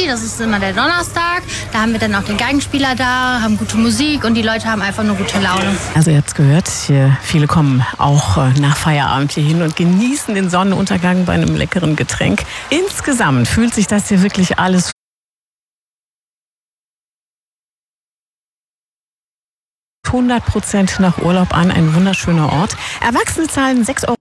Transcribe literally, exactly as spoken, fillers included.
Party, das ist immer der Donnerstag. Da haben wir dann auch den Geigenspieler da, haben gute Musik und die Leute haben einfach nur gute Laune. Also ihr habt's gehört, hier, viele kommen auch nach Feierabend hier hin und genießen den Sonnenuntergang bei einem leckeren Getränk. Insgesamt fühlt sich das hier wirklich alles hundert Prozent nach Urlaub an. Ein wunderschöner Ort. Erwachsene zahlen sechs Euro.